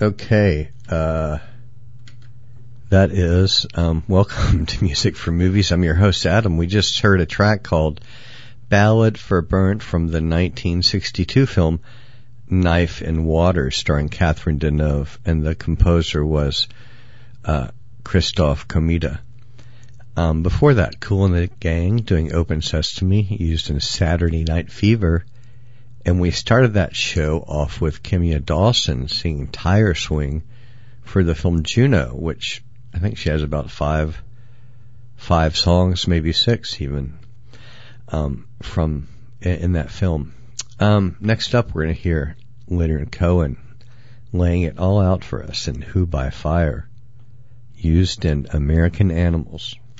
Okay, that is welcome to Music for Movies. I'm your host, Adam. We just heard a track called Ballad for Burnt from the 1962 film Knife and Water, starring Catherine Deneuve, and the composer was Christoph Komeda. Before that, Kool and the Gang doing Open Sesame, used in Saturday Night Fever. And we started that show off with Kimya Dawson singing Tire Swing for the film Juno, which I think she has about five songs, maybe six even, from in that film. Next up, we're going to hear Leonard Cohen laying it all out for us in Who by Fire, used in American Animals.